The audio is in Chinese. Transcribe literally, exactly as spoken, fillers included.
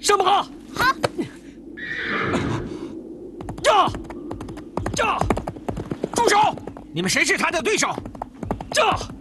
上马！ 好。 驾！驾！住手！你们谁是他的对手？驾！